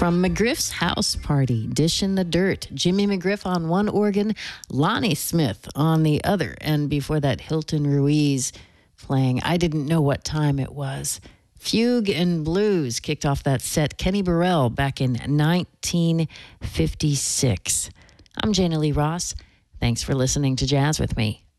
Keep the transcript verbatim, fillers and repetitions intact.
From McGriff's House Party, Dish in the Dirt, Jimmy McGriff on one organ, Lonnie Smith on the other, and before that, Hilton Ruiz playing I Didn't Know What Time It Was. Fugue and Blues kicked off that set, Kenny Burrell, back in nineteen fifty-six. I'm Jana Lee Ross. Thanks for listening to Jazz with Me.